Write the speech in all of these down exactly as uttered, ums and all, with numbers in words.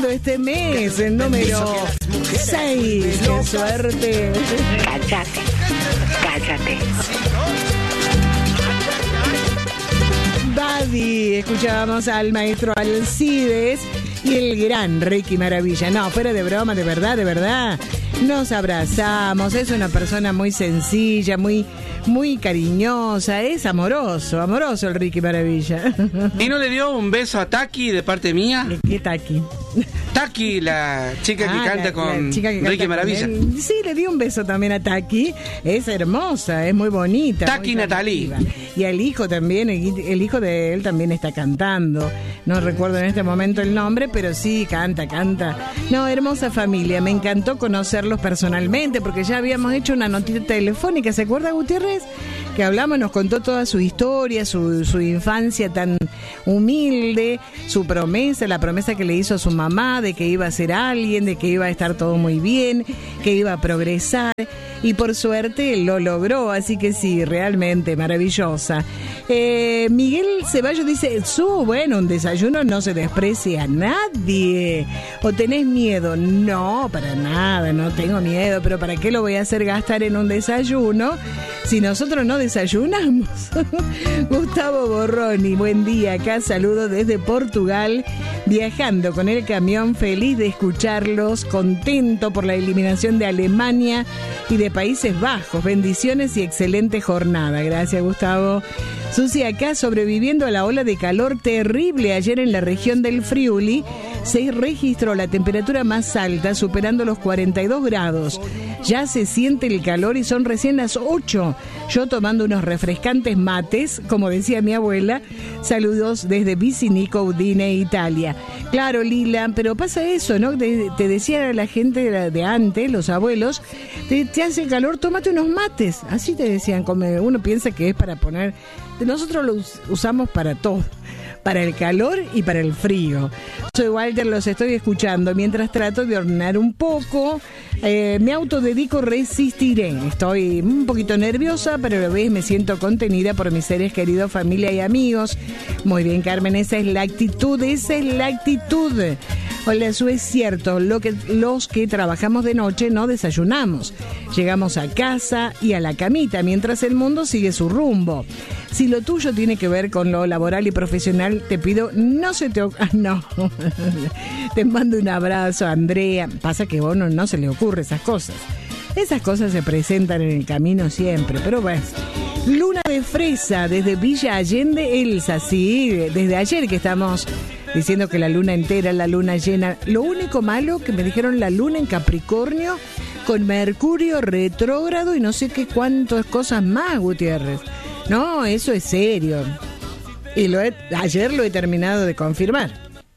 cumpliendo este mes, el número seis. ¡Qué suerte! Cállate, cállate. Buddy, escuchábamos al maestro Alcides y el gran Ricky Maravilla. No, fuera de broma, de verdad, de verdad. Nos abrazamos, es una persona muy sencilla, muy, muy cariñosa, es amoroso, amoroso el Ricky Maravilla. ¿Y no le dio un beso a Taki de parte mía? ¿Qué Taki? Taki, la chica que ah, canta la, con la chica que Ricky canta Maravilla. Con él. Sí, le dio un beso también a Taki. Es hermosa, es muy bonita. Taki Natalí. Y al hijo también, el, el hijo de él también está cantando. No recuerdo en este momento el nombre, pero sí, canta, canta. No, hermosa familia. Me encantó conocerlos personalmente, porque ya habíamos hecho una notita telefónica. ¿Se acuerda, Gutiérrez? Que hablamos, nos contó toda su historia, su, su infancia tan humilde, su promesa, la promesa que le hizo a su mamá de que iba a ser alguien, de que iba a estar todo muy bien, que iba a progresar, y por suerte lo logró, así que sí, realmente maravillosa. Eh, Miguel Ceballos dice, su, bueno, un desayuno no se desprecia a nadie. ¿O tenés miedo? No, para nada, no tengo miedo, pero ¿para qué lo voy a hacer gastar en un desayuno si nosotros no desayunamos? Gustavo Borroni, buen día, acá saludo desde Portugal, viajando con el camión, feliz de escucharlos, contento por la eliminación de Alemania y de Países Bajos. Bendiciones y excelente jornada. Gracias, Gustavo. Susi, acá sobreviviendo a la ola de calor terrible ayer en la región del Friuli, se registró la temperatura más alta, superando los cuarenta y dos grados. Ya se siente el calor y son recién las ocho. Yo tomando unos refrescantes mates, como decía mi abuela. Saludos desde Vicinico, Udine, Italia. Claro, Lila, pero pasa eso, ¿no? Te, te decía la gente de, de antes, los abuelos, te, te hace calor, tómate unos mates. Así te decían, como uno piensa que es para poner... Nosotros lo usamos para todo, para el calor y para el frío. Soy Walter, los estoy escuchando mientras trato de hornear un poco. Eh, me autodedico, resistiré. Estoy un poquito nerviosa, pero a la vez me siento contenida por mis seres queridos, familia y amigos. Muy bien, Carmen, esa es la actitud, esa es la actitud. Hola, eso es cierto, lo que, los que trabajamos de noche no desayunamos. Llegamos a casa y a la camita, mientras el mundo sigue su rumbo. Si lo tuyo tiene que ver con lo laboral y profesional, te pido, no se te... Ah, no. Te mando un abrazo, Andrea. Pasa que a uno no se le ocurre esas cosas. Esas cosas se presentan en el camino siempre, pero bueno. Luna de fresa desde Villa Allende, Elsa. Sí, desde ayer que estamos diciendo que la luna entera, la luna llena. Lo único malo que me dijeron, la luna en Capricornio con Mercurio retrógrado y no sé qué cuántas cosas más, Gutiérrez. No, eso es serio. Y lo he, ayer lo he terminado de confirmar.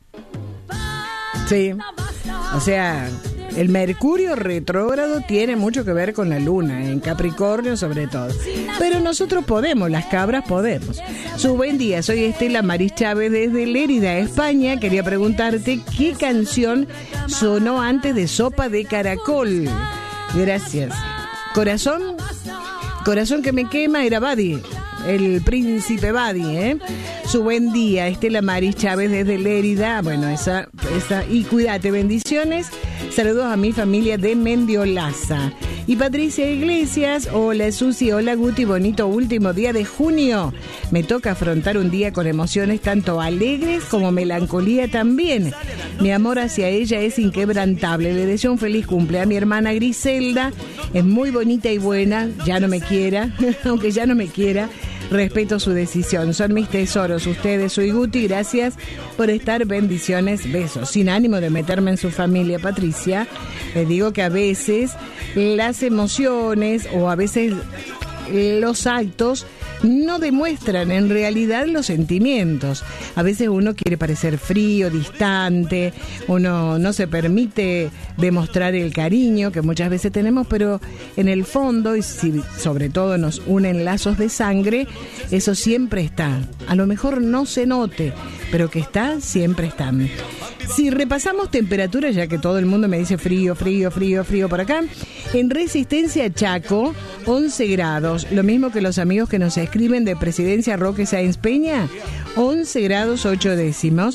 Sí. O sea, el Mercurio retrógrado tiene mucho que ver con la luna, en Capricornio sobre todo. Pero nosotros podemos, las cabras podemos. Su buen día, soy Estela Maris Chávez desde Lérida, España. Quería preguntarte qué canción sonó antes de Sopa de Caracol. Gracias. Corazón, corazón que me quema era Buddy. El príncipe Buddy, ¿eh? Su buen día, Estela Maris Chávez desde Lérida. Bueno, esa, esa. Y cuídate, bendiciones. Saludos a mi familia de Mendiolaza. Y Patricia Iglesias, hola Susi, hola Guti, bonito último día de junio. Me toca afrontar un día con emociones tanto alegres como melancolía también. Mi amor hacia ella es inquebrantable. Le deseo un feliz cumple a mi hermana Griselda. Es muy bonita y buena, ya no me quiera, aunque ya no me quiera. Respeto su decisión. Son mis tesoros ustedes. Soy Guti. Gracias por estar. Bendiciones. Besos. Sin ánimo de meterme en su familia, Patricia. Les digo que a veces las emociones o a veces los actos no demuestran en realidad los sentimientos. A veces uno quiere parecer frío, distante, uno no se permite demostrar el cariño que muchas veces tenemos, pero en el fondo, y si sobre todo nos unen lazos de sangre, eso siempre está. A lo mejor no se note, pero que está, siempre está. Si repasamos temperatura, ya que todo el mundo me dice frío, frío, frío, frío por acá, en Resistencia Chaco, once grados, lo mismo que los amigos que nos escriben de Presidencia Roque Sáenz Peña, once grados ocho décimos.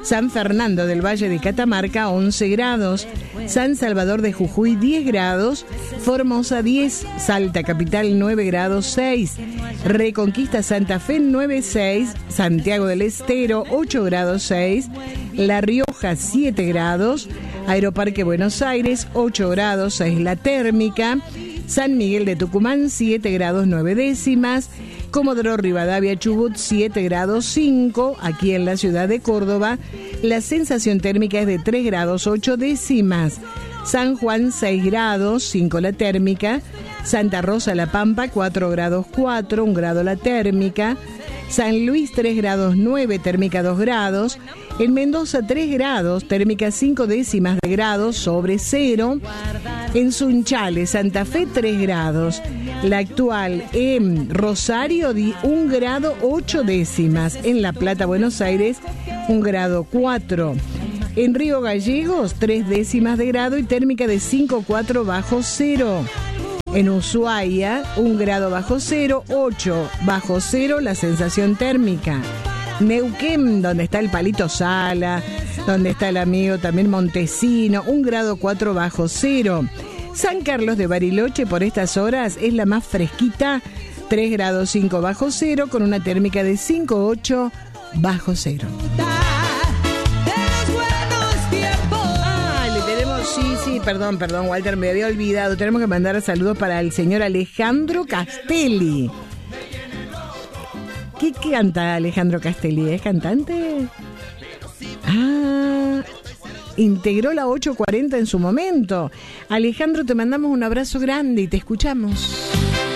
San Fernando del Valle de Catamarca, once grados. San Salvador de Jujuy, diez grados. Formosa, diez. Salta Capital, nueve grados, seis. Reconquista Santa Fe, nueve, seis. Santiago del Estero, ocho grados, seis. La Rioja, siete grados. Aeroparque Buenos Aires, ocho grados, seis la térmica. San Miguel de Tucumán, siete grados, nueve décimas. Comodoro Rivadavia, Chubut, siete grados, cinco. Aquí en la ciudad de Córdoba, la sensación térmica es de tres grados, ocho décimas. San Juan, seis grados, cinco la térmica. Santa Rosa, La Pampa, cuatro grados, cuatro, un grado la térmica. San Luis, tres grados, nueve, térmica dos grados. En Mendoza, tres grados, térmica cinco décimas de grados sobre cero. En Sunchales, Santa Fe, tres grados. La actual en Rosario, un grado, ocho décimas. En La Plata, Buenos Aires, un grado, cuatro. En Río Gallegos, tres décimas de grado y térmica de cinco, cuatro bajo cero. En Ushuaia, un grado bajo cero, ocho bajo cero la sensación térmica. Neuquén, donde está el Palito Sala, donde está el amigo también Montesino, un grado cuatro bajo cero. San Carlos de Bariloche por estas horas es la más fresquita, tres grados cinco bajo cero, con una térmica de cinco, ocho bajo cero. Sí, sí, perdón, perdón, Walter, me había olvidado. Tenemos que mandar saludos para el señor Alejandro Castelli. ¿Qué canta Alejandro Castelli? ¿Es cantante? Ah, integró la ocho cuarenta en su momento. Alejandro, te mandamos un abrazo grande y te escuchamos.